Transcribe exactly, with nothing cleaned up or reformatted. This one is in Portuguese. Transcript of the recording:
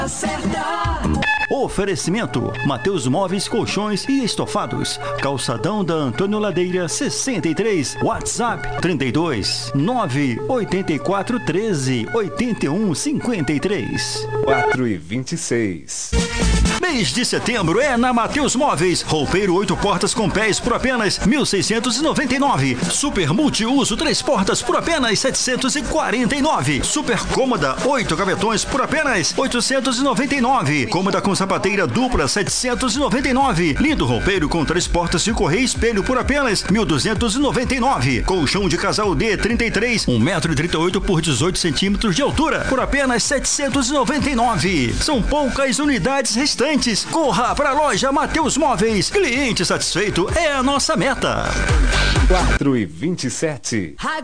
Oferecimento: Mateus Móveis, Colchões e Estofados. Calçadão da Antônio Ladeira, sessenta e três. WhatsApp trinta e dois, nove oito quatro, treze, oitenta e um, cinquenta e três. quatro e vinte e seis. Mês de setembro é na Mateus Móveis. Roupeiro oito portas com pés por apenas mil seiscentos e noventa e nove. Super multiuso três portas por apenas setecentos e quarenta e nove. Super cômoda oito gavetões por apenas oitocentos e noventa e nove. Cômoda com sapateira dupla setecentos e noventa e nove. Lindo roupeiro com três portas de correia e espelho por apenas mil duzentos e noventa e nove. Colchão de casal D trinta e três, um metro e trinta e oito por dezoito centímetros de altura por apenas setecentos e noventa e nove. São poucas unidades restantes. Corra para a loja Mateus Móveis. Cliente satisfeito é a nossa meta. quatro e vinte e sete.